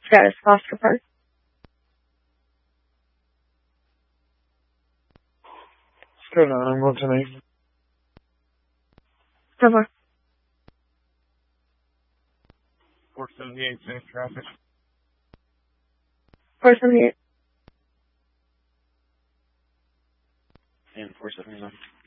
Status, Oscar Park. What's going on? I'm going tonight. So far. 478, safe traffic. 478. And 479.